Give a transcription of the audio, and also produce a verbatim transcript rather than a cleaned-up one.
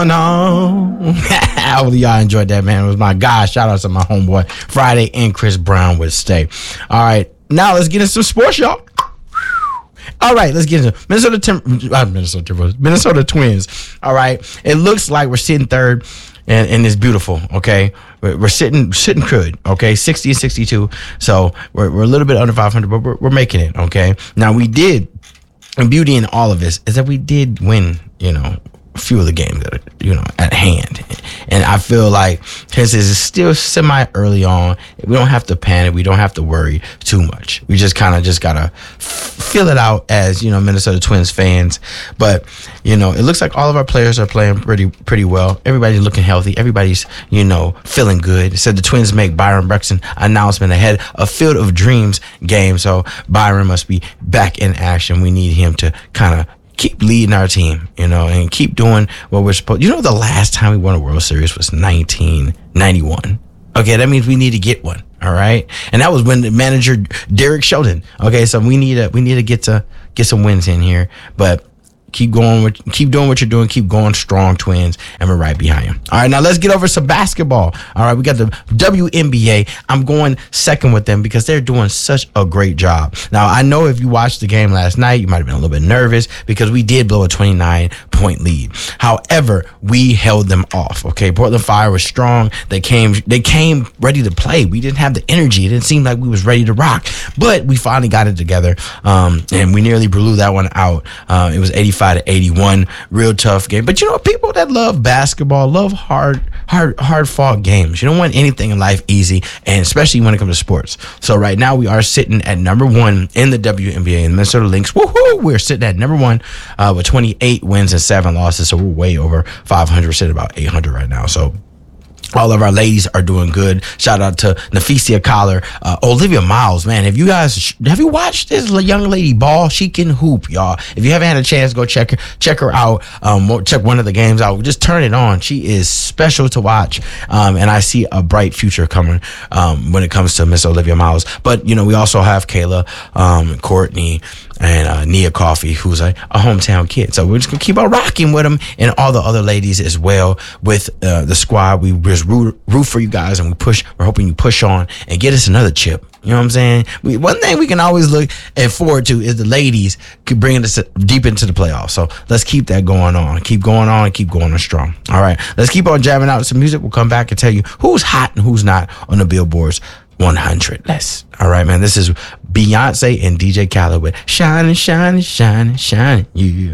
No. Hopefully y'all enjoyed that, man. It was my guy. Shout out to my homeboy Friday and Chris Brown would stay. All right. Now let's get into some sports, y'all. All right, let's get into Minnesota Tim- uh, Minnesota Timberwolves, Minnesota Twins. All right. It looks like we're sitting third. And, and it's beautiful, okay? We're, we're sitting sitting good, okay? sixty and sixty-two. So we're, we're a little bit under five hundred, but we're, we're making it, okay? Now, we did, and beauty in all of this is that we did win, you know, a few of the games that are, you know, at hand. And I feel like since it's still semi early on, we don't have to panic. We don't have to worry too much. We just kind of just got to f- feel it out as, you know, Minnesota Twins fans. But, you know, it looks like all of our players are playing pretty pretty well. Everybody's looking healthy. Everybody's, you know, feeling good. It said the Twins make Byron Buxton announcement ahead of Field of Dreams game. So Byron must be back in action. We need him to kind of keep leading our team, you know, and keep doing what we're supposed. You know, the last time we won a World Series was nineteen ninety-one. Okay, that means we need to get one. All right, and that was when the manager Derek Shelton. Okay, so we need to we need to get to get some wins in here, but. Keep going with, keep doing what you're doing. Keep going strong, Twins, and we're right behind you. All right, now let's get over some basketball. All right, we got the W N B A. I'm going second with them because they're doing such a great job. Now, I know if you watched the game last night, you might have been a little bit nervous because we did blow a twenty-nine point lead. However, we held them off. Okay, Portland Fire was strong. They came, they came ready to play. We didn't have the energy. It didn't seem like we was ready to rock, but we finally got it together, um, and we nearly blew that one out. Uh, it was eighty-five to eighty-one, real tough game. But you know, people that love basketball love hard, hard, hard fought games. You don't want anything in life easy, and especially when it comes to sports. So right now we are sitting at number one in the W N B A, in the Minnesota Lynx. Woohoo! We're sitting at number one uh, with twenty-eight wins and seven losses. So we're way over five hundred. We're sitting about eight hundred right now. So all of our ladies are doing good. Shout out to Naphesia Collar, uh, Olivia Miles, man. Have you guys, have you watched this young lady ball? She can hoop, y'all. If you haven't had a chance, go check her, check her out. Um, check one of the games out. Just turn it on. She is special to watch. Um, and I see a bright future coming, um, when it comes to Miss Olivia Miles. But, you know, we also have Kayla, um, Courtney, and uh, Nia Coffey, who's a, a hometown kid. So we're just going to keep on rocking with them, and all the other ladies as well with uh, the squad. We just root, root for you guys, and we push. We're hoping you push on and get us another chip. You know what I'm saying? We, one thing we can always look and forward to is the ladies keep bringing us deep into the playoffs. So let's keep that going on. Keep going on and keep going on strong. All right. Let's keep on jamming out some music. We'll come back and tell you who's hot and who's not on the Billboard's one hundred list. All right, man. This is Beyonce and D J Khaled with Shining, Shining, Shining, Shining. You.